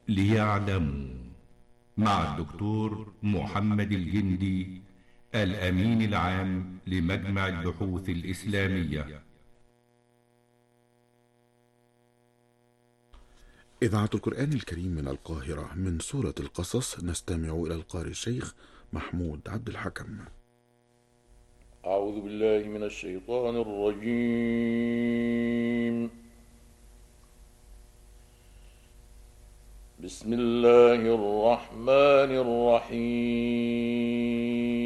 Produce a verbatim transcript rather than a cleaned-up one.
ليعلموا، مع الدكتور محمد الجندي، الأمين العام لمجمع البحوث الإسلامية. إذاعة القرآن الكريم من القاهرة، من سورة القصص نستمع إلى القارئ الشيخ محمود عبد الحكم. أعوذ بالله من الشيطان الرجيم. بسم الله الرحمن الرحيم.